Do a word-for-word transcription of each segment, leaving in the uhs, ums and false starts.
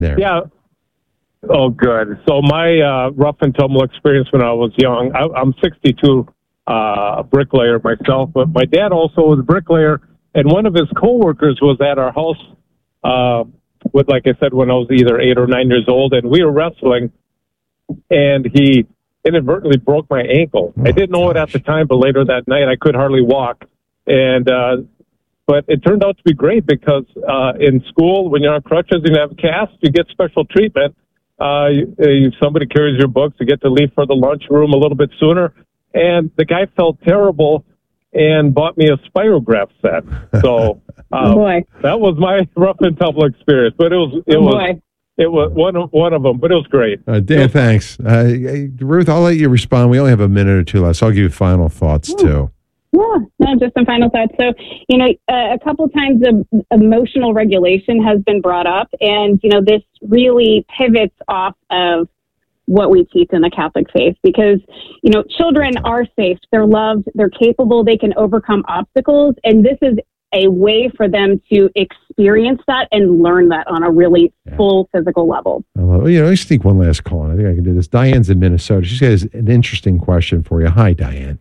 there. Yeah. Oh, good. So my uh, rough and tumble experience when I was young, I, I'm sixty-two, uh, bricklayer myself, but my dad also was a bricklayer, and one of his coworkers was at our house uh, with, like I said, when I was either eight or nine years old, and we were wrestling, and he inadvertently broke my ankle. Oh, I didn't know gosh. it at the time, but later that night I could hardly walk. And uh, but it turned out to be great because uh, in school, when you're on crutches and you have casts, you get special treatment. Uh, you, you, somebody carries your books, you get to leave for the lunchroom a little bit sooner. And the guy felt terrible and bought me a spirograph set. So uh, oh boy. that was my rough and tumble experience. But it was it oh was boy. it was one of one of them. But it was great. Uh, Dan, was, thanks. Uh, Ruth, I'll let you respond. We only have a minute or two left, so I'll give you final thoughts too. Yeah, no, just some final thoughts. So, you know, uh, a couple times of emotional regulation has been brought up, and, you know, this really pivots off of what we teach in the Catholic faith because, you know, children are safe, they're loved, they're capable, they can overcome obstacles, and this is a way for them to experience that and learn that on a really yeah. full physical level. I love it. You know, let me sneak one last call, and I think I can do this. Diane's in Minnesota. She has an interesting question for you. Hi, Diane.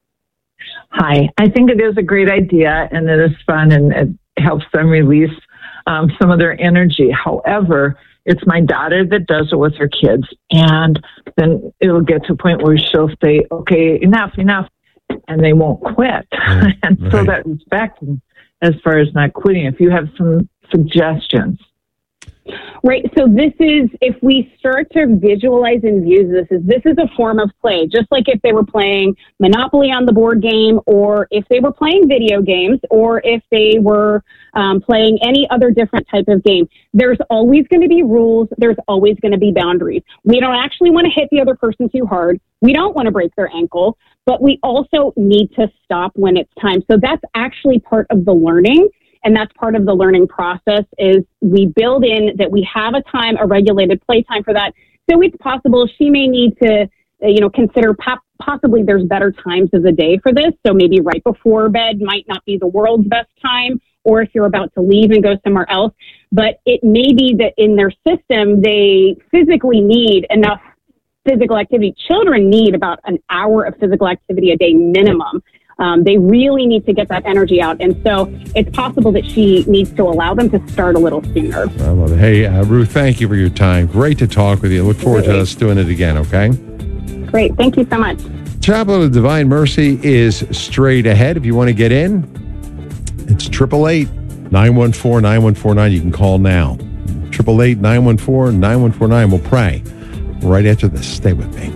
Hi. I think it is a great idea, and it is fun, and it helps them release um, some of their energy. However, it's my daughter that does it with her kids, and then it'll get to a point where she'll say, okay, enough, enough, and they won't quit. Right. and right. so that respect as far as not quitting. If you have some suggestions. Right. So this is, if we start to visualize and view this as this is a form of play, just like if they were playing Monopoly on the board game, or if they were playing video games, or if they were um, playing any other different type of game, there's always going to be rules. There's always going to be boundaries. We don't actually want to hit the other person too hard. We don't want to break their ankle, but we also need to stop when it's time. So that's actually part of the learning. And that's part of the learning process is we build in that we have a time, a regulated play time for that. So it's possible she may need to, you know, consider po- possibly there's better times of the day for this. So maybe right before bed might not be the world's best time, or if you're about to leave and go somewhere else. But it may be that in their system, they physically need enough physical activity. Children need about an hour of physical activity a day minimum. Um, they really need to get that energy out. And so it's possible that she needs to allow them to start a little sooner. I love it. Hey, uh, Ruth, thank you for your time. Great to talk with you. Look forward Great. to us doing it again, okay? Great. Thank you so much. Chapel of Divine Mercy is straight ahead. If you want to get in, it's eight eight eight, nine one four, nine one four nine. You can call now. eight eight eight, nine one four, nine one four nine. We'll pray right after this. Stay with me.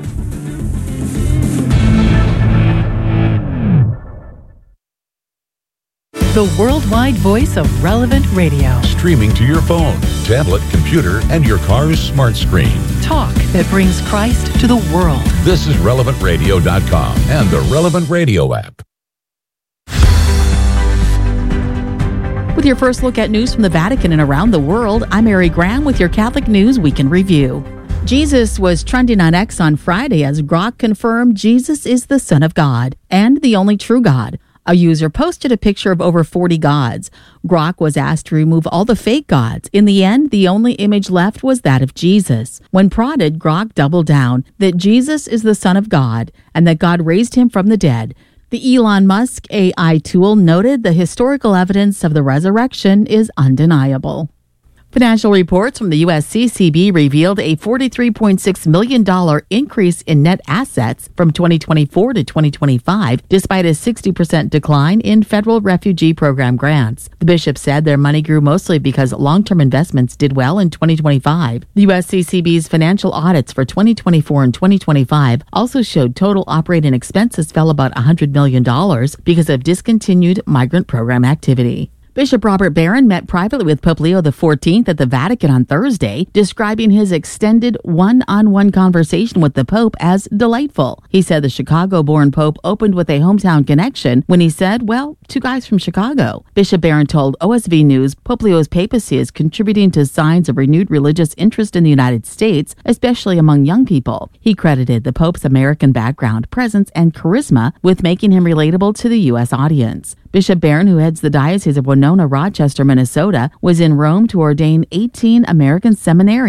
The worldwide voice of Relevant Radio. Streaming to your phone, tablet, computer, and your car's smart screen. Talk that brings Christ to the world. This is relevant radio dot com and the Relevant Radio app. With your first look at news from the Vatican and around the world, I'm Mary Graham with your Catholic News Week in Review. Jesus was trending on X on Friday as Grok confirmed Jesus is the Son of God and the only true God. A user posted a picture of over forty gods. Grok was asked to remove all the fake gods. In the end, the only image left was that of Jesus. When prodded, Grok doubled down that Jesus is the Son of God and that God raised him from the dead. The Elon Musk A I tool noted the historical evidence of the resurrection is undeniable. Financial reports from the U S C C B revealed a forty-three point six million dollars increase in net assets from twenty twenty-four to twenty twenty-five, despite a sixty percent decline in federal refugee program grants. The bishop said their money grew mostly because long-term investments did well in twenty twenty-five. The U S C C B's financial audits for twenty twenty-four and twenty twenty-five also showed total operating expenses fell about one hundred million dollars because of discontinued migrant program activity. Bishop Robert Barron met privately with Pope Leo the fourteenth at the Vatican on Thursday, describing his extended one-on-one conversation with the Pope as delightful. He said the Chicago-born Pope opened with a hometown connection when he said, well, two guys from Chicago. Bishop Barron told O S V News Pope Leo's papacy is contributing to signs of renewed religious interest in the United States, especially among young people. He credited the Pope's American background, presence, and charisma with making him relatable to the U S audience. Bishop Barron, who heads the Diocese of Winona Winona, Rochester, Minnesota, was in Rome to ordain eighteen American seminarians